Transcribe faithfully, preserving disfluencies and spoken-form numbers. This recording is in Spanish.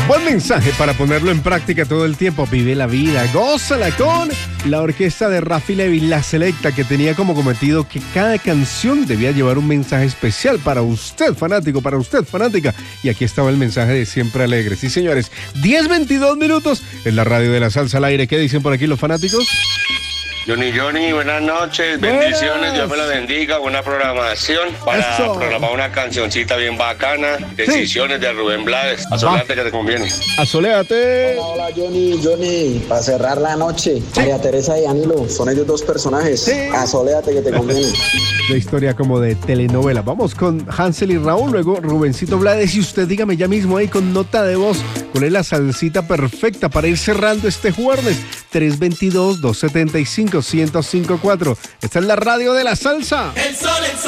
Buen mensaje para ponerlo en práctica todo el tiempo. Vive la vida, gózala con la orquesta de Rafi Levy, La Selecta, que tenía como cometido que cada canción debía llevar un mensaje especial para usted, fanático, para usted, fanática. Y aquí estaba el mensaje de Siempre Alegre. Sí, señores, diez veintidós minutos en la radio de la salsa al aire. ¿Qué dicen por aquí los fanáticos? Johnny, Johnny, buenas noches, buenas. Bendiciones, Dios me la bendiga, buena programación para Eso. programar una cancioncita bien bacana, Decisiones sí. de Rubén Blades, asoléate que te conviene. Asoléate. Hola, hola Johnny, Johnny, para cerrar la noche, sí. María Teresa y Danilo, son ellos dos personajes, sí. Asoléate que te conviene. La historia como de telenovela. Vamos con Hansel y Raúl, luego Rubencito Blades y usted dígame ya mismo ahí con nota de voz, cuál es la salsita perfecta para ir cerrando este jueves. tres dos dos, dos siete cinco, uno cero cinco cuatro. Esta es la radio de la salsa. El sol, el sol.